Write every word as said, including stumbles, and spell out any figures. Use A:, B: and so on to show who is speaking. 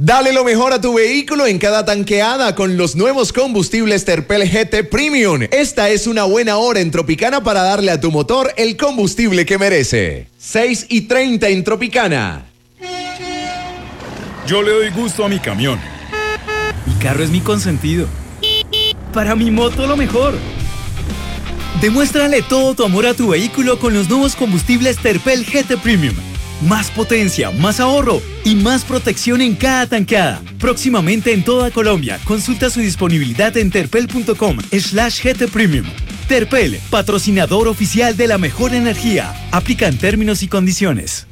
A: Dale lo mejor a tu vehículo en cada tanqueada con los nuevos combustibles Terpel G T Premium. Esta es una buena hora en Tropicana para darle a tu motor el combustible que merece. seis y treinta en Tropicana.
B: Yo le doy gusto a mi camión.
C: Mi carro es mi consentido. Para mi moto lo mejor. Demuéstrale todo tu amor a tu vehículo con los nuevos combustibles Terpel G T Premium. Más potencia, más ahorro y más protección en cada tanqueada. Próximamente en toda Colombia. Consulta su disponibilidad en terpel.com slash GT Premium. Terpel, patrocinador oficial de la mejor energía. Aplican términos y condiciones.